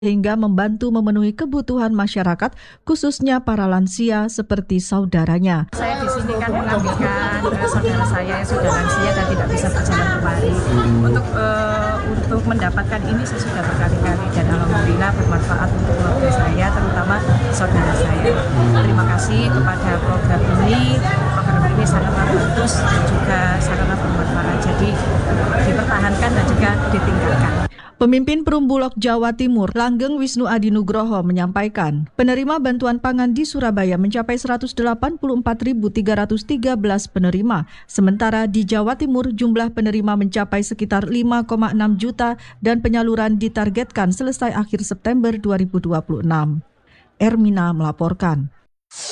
hingga membantu memenuhi kebutuhan masyarakat, khususnya para lansia seperti saudaranya. Saya di sini kan mengambilkan saudara saya yang sudah lansia dan tidak bisa berjalan kemari. Untuk mendapatkan ini saya sudah berkali-kali dan alhamdulillah bermanfaat untuk keluarga saya, terutama saudara saya. Terima kasih kepada program ini. Program ini sangat bagus dan juga sangat bermanfaat. Jadi dipertahankan dan juga ditingkatkan. Pemimpin Perumbulok Jawa Timur, Langgeng Wisnu Adi Nugroho menyampaikan, penerima bantuan pangan di Surabaya mencapai 184.313 penerima, sementara di Jawa Timur jumlah penerima mencapai sekitar 5,6 juta dan penyaluran ditargetkan selesai akhir September 2026. Ermina melaporkan.